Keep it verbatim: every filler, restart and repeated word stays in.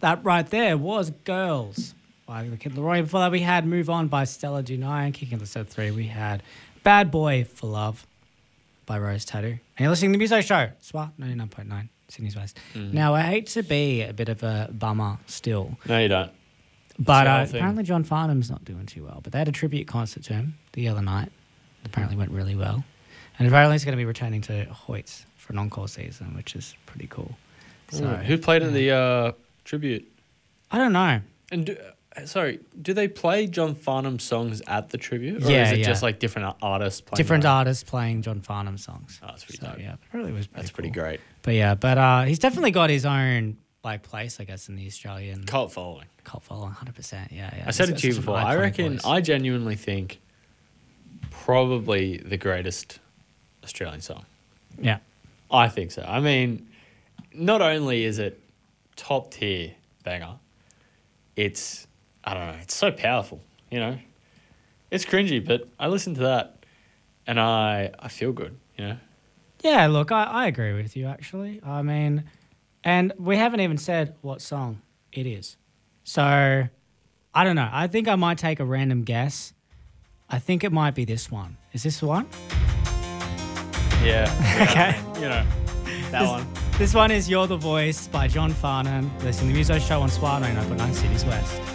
That right there was Girls by the Kid Laroi. Before that, we had Move On by Stella Dunai. Kicking the set three, we had Bad Boy for Love by Rose Tattoo. And you're listening to the Muso Show, SWAT ninety-nine point nine, Sydney's West. Mm. Now, I hate to be a bit of a bummer still. No, you don't. But uh, apparently John Farnham's not doing too well. But they had a tribute concert to him the other night. It apparently went really well. And apparently he's going to be returning to Hoyts for an encore season, which is pretty cool. So, mm. Who played yeah. at the uh, tribute? I don't know. And do, sorry, do they play John Farnham songs at the tribute? Or yeah, is it yeah. just like different artists playing? Different them? artists playing John Farnham songs. Oh, that's pretty so, dope. Yeah, it really was pretty That's cool. pretty great. But yeah, but uh, he's definitely got his own like place, I guess, in the Australian cult following. Cult following, one hundred percent. Yeah, yeah. I said He's it to you got such before. an I iconic reckon, voice. I genuinely think probably the greatest Australian song. Yeah. I think so. I mean, not only is it top tier banger, it's, I don't know, it's so powerful, you know? It's cringy, but I listen to that and I, I feel good, you know? Yeah, look, I, I agree with you, actually. I mean, and we haven't even said what song it is. So, I don't know. I think I might take a random guess. I think it might be this one. Is this the one? Yeah. yeah Okay. You know, that this, one. This one is You're the Voice by John Farnham. Listen to the Muso Show on SWAT ninety-nine point nine Cities West.